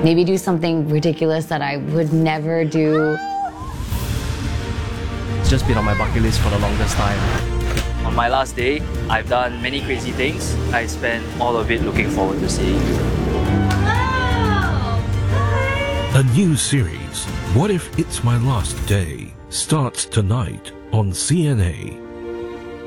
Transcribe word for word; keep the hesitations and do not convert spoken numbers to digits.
Maybe do something ridiculous that I would never do. It's just been on my bucket list for the longest time. On my last day, I've done many crazy things. I spent all of it looking forward to seeing you. A new series, What If It's My Last Day, starts tonight on C N A.